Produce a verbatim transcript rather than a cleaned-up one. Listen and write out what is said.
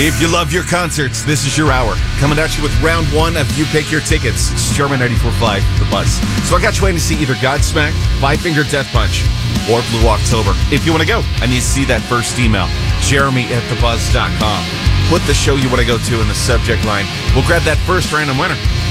If you love your concerts, this is your hour. Coming at you with round one of You Pick Your Tickets. It's Jeremy ninety-four point five, The Buzz. So I got you waiting to see either Godsmack, Five Finger Death Punch, or Blue October. If you want to go, I need to see that first email, jeremy at the buzz dot com. Put the show you want to go to in the subject line. We'll grab that first random winner.